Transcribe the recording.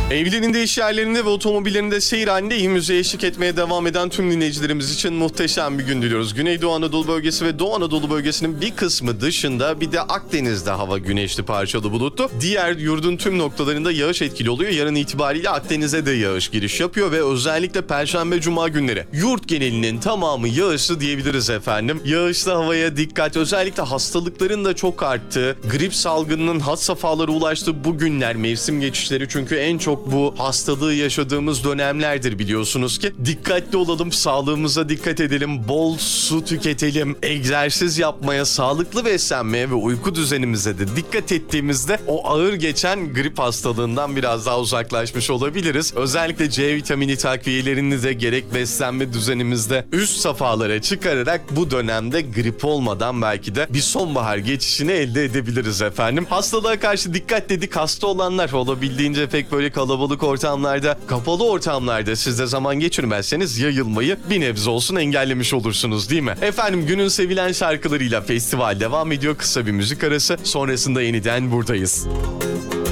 Evlerinde, iş yerlerinde ve otomobillerinde seyir halinde iyi müziğe eşlik etmeye devam eden tüm dinleyicilerimiz için muhteşem bir gün diliyoruz. Güneydoğu Anadolu bölgesi ve Doğu Anadolu bölgesinin bir kısmı dışında bir de Akdeniz'de hava güneşli, parçalı, bulutlu. Diğer yurdun tüm noktalarında yağış etkili oluyor. Yarın itibariyle Akdeniz'e de yağış giriş yapıyor ve özellikle Perşembe, Cuma günleri yurt genelinin tamamı yağışlı diyebiliriz efendim. Yağışlı havaya dikkat, özellikle hastalıkların da çok arttığı, grip salgınının had safhalara ulaştığı bu günler, mevsim geçişleri, çünkü en çok bu hastalığı yaşadığımız dönemlerdir biliyorsunuz ki. Dikkatli olalım, sağlığımıza dikkat edelim, bol su tüketelim, egzersiz yapmaya, sağlıklı beslenmeye ve uyku düzenimize de dikkat ettiğimizde o ağır geçen grip hastalığından biraz daha uzaklaşmış olabiliriz. Özellikle C vitamini takviyelerini de gerek beslenme düzenimizde üst safhalara çıkararak bu dönemde grip olmadan belki de bir sonbahar geçişini elde edebiliriz efendim. Hastalığa karşı dikkat dedik. Hasta olanlar olabildiğince pek böyle kalabalık ortamlarda, kapalı ortamlarda siz de zaman geçirmezseniz yayılmayı bir nebze olsun engellemiş olursunuz değil mi? Efendim, günün sevilen şarkılarıyla festival devam ediyor. Kısa bir müzik arası, sonrasında yeniden buradayız.